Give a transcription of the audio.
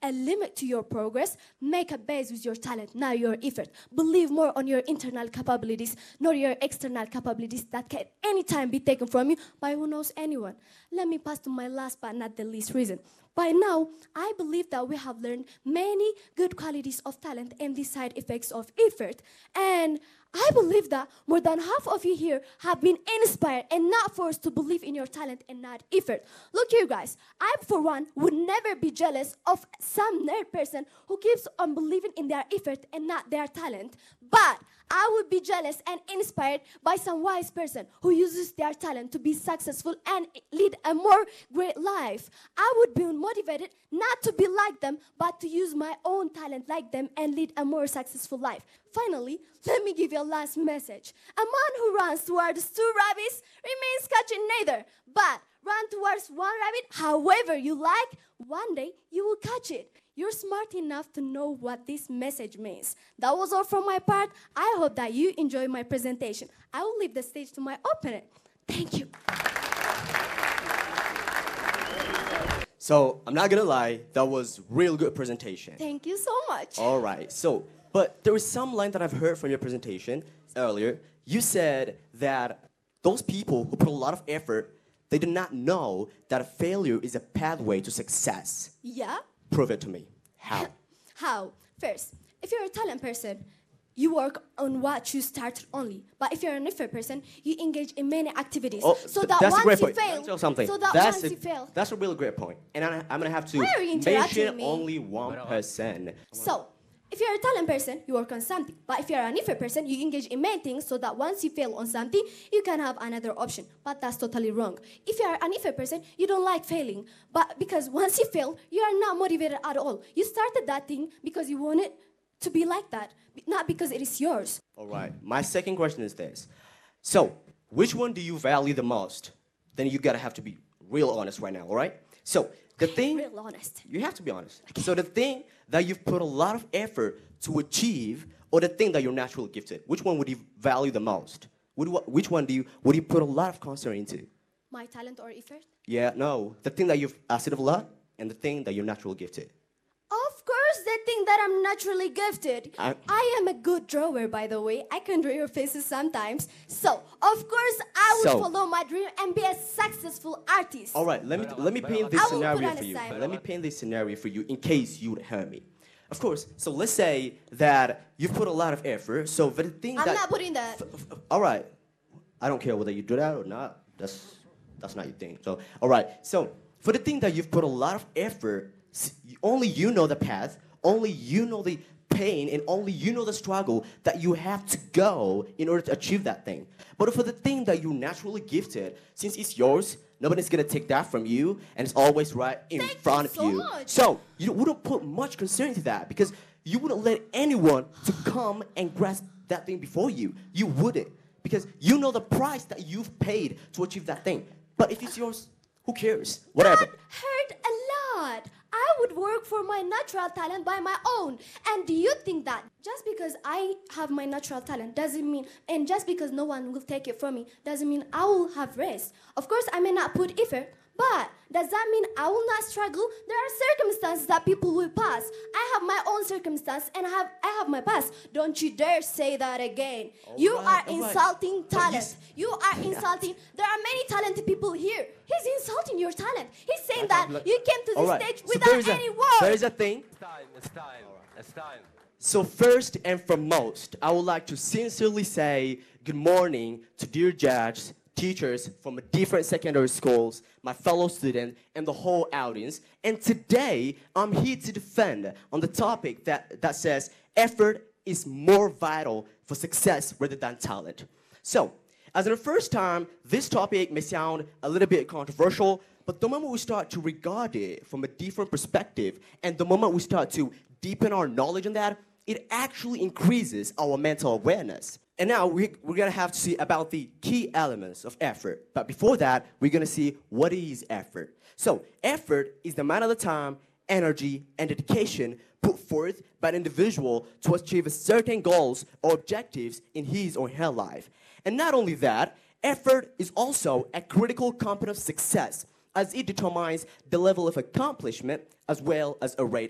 a limit to your progress. Make a base with your talent, not your effort. Believe more on your internal capabilities, not your external capabilities that can anytime be taken from you by who knows anyone. Let me pass to my last but not the least reason. By now, I believe that we have learned many good qualities of talent and the side effects of effort. And I believe that more than half of you here have been inspired and not forced to believe in your talent and not effort. Look here, guys. I, for one, would never be jealous of some nerd person who keeps on believing in their effort and not their talent. But I would be jealous and inspired by some wise person who uses their talent to be successful and lead a more great life. I would be motivated not to be like them, but to use my own talent like them and lead a more successful life. Finally, let me give you a last message. A man who runs towards two rabbits remains catching neither, but run towards one rabbit however you like, one day you will catch it. You're smart enough to know what this message means. That was all from my part. I hope that you enjoy my presentation. I will leave the stage to my opponent. Thank you. So, I'm not gonna lie, that was real good presentation. Thank you so much. All right, so, but there was some line that I've heard from your presentation earlier. You said that those people who put a lot of effort, they did not know that a failure is a pathway to success. Yeah? Prove it to me. How? How? First, if you're a talent person, you work on what you started only. But if you're an effort person, you engage in many activities. Oh, so that that's a once great you point. fail, Tell something. so that That's once you fail. That's a really great point. And I'm gonna have to Why are you interrupting mention me? only one person. So, if you're a talent person, you work on something. But if you're an effort person, you engage in many things so that once you fail on something, you can have another option. But that's totally wrong. If you're an effort person, you don't like failing. But because once you fail, you are not motivated at all. You started that thing because you want it to be like that, not because it is yours. All right. My second question is this. So, which one do you value the most? Then you gotta have to be real honest right now, all right? So, the thing... Real honest. You have to be honest. Okay. So the thing that you've put a lot of effort to achieve, or the thing that you're naturally gifted, which one would you value the most? Which one would you put a lot of concern into? My talent or effort? Yeah, no. The thing that you've asked of a lot, and the thing that you're naturally gifted. Of course, the thing that I'm naturally gifted. I am a good drawer, by the way. I can draw your faces sometimes. So, of course, I will follow my dream and be a successful artist. All right, let me paint this scenario for you. aside. Let me paint this scenario for you in case you would hear me. Of course, so let's say that you've put a lot of effort, so for the thing I'm not putting that. All right, I don't care whether you do that or not. That's not your thing. So, all right, so for the thing that you've put a lot of effort, only you know the path, only you know the pain, and only you know the struggle that you have to go in order to achieve that thing. But for the thing that you're naturally gifted, since it's yours, nobody's gonna take that from you, and it's always right in front of you. Much. So you wouldn't put much concern into that because you wouldn't let anyone to come and grasp that thing before you. You wouldn't, because you know the price that you've paid to achieve that thing. But if it's yours, who cares? Whatever. That hurt a lot. I would work for my natural talent by my own. And do you think that just because I have my natural talent doesn't mean, and just because no one will take it from me, doesn't mean I will have rest? Of course, I may not put effort, but does that mean I will not struggle? There are circumstances that people will pass. I have my own circumstance, and I have my past. Don't you dare say that again. You are insulting talent. You are insulting. There are many talented people here. He's insulting your talent. He's saying that you came to this stage without any words. There is a thing. It's time. So first and foremost, I would like to sincerely say good morning to dear judges, teachers from different secondary schools, my fellow students, and the whole audience. And today, I'm here to defend on the topic that says effort is more vital for success rather than talent. So, as in the first time, this topic may sound a little bit controversial, but the moment we start to regard it from a different perspective, and the moment we start to deepen our knowledge on that, it actually increases our mental awareness. And now we're going to have to see about the key elements of effort. But before that, we're going to see what is effort. So effort is the amount of the time, energy, and dedication put forth by an individual to achieve certain goals or objectives in his or her life. And not only that, effort is also a critical component of success, as it determines the level of accomplishment as well as a rate